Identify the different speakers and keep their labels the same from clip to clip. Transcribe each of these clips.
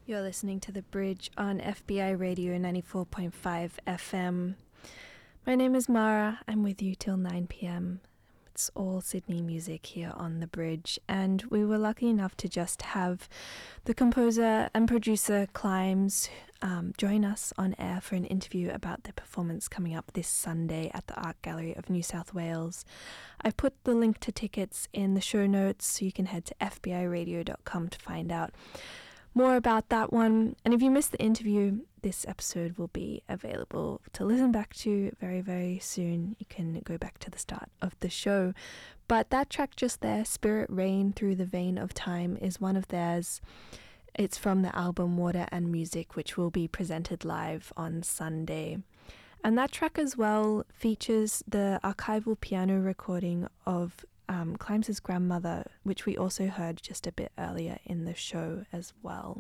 Speaker 1: You're listening to The Bridge on FBI Radio 94.5 FM. My name is Mara. I'm with you till 9 p.m. It's all Sydney music here on The Bridge, and we were lucky enough to just have the composer and producer Climbs join us on air for an interview about their performance coming up this Sunday at the Art Gallery of New South Wales. I've put the link to tickets in the show notes, so you can head to fbiradio.com to find out more about that one. And if you missed the interview, this episode will be available to listen back to very, very soon. You can go back to the start of the show. But that track just there, Spirit Rain Through the Vein of Time, is one of theirs. It's from the album Water and Music, which will be presented live on Sunday. And that track as well features the archival piano recording of Climbs' grandmother, which we also heard just a bit earlier in the show as well.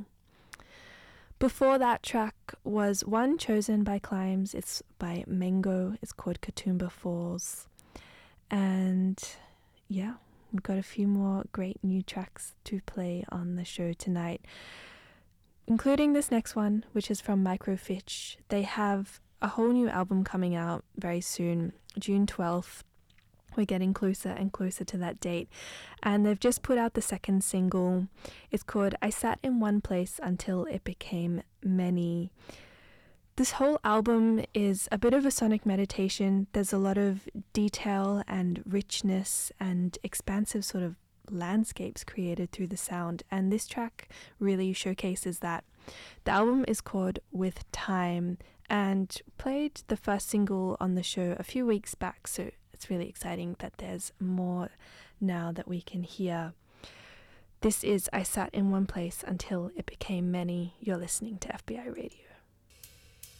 Speaker 1: Before that track was one chosen by Climbs. It's by Mengo. It's called Katoomba Falls. And yeah, we've got a few more great new tracks to play on the show tonight, including this next one, which is from Microfiche. They have a whole new album coming out very soon, June 12th. We're getting closer and closer to that date, and they've just put out the second single. It's called I Sat in One Place Until It Became Many. This whole album is a bit of a sonic meditation. There's a lot of detail and richness and expansive sort of landscapes created through the sound, and this track really showcases that. The album is called With Time and played the first single on the show a few weeks back, so it's really exciting that there's more now that we can hear. This is I Sat in One Place Until It Became Many. You're listening to FBI Radio.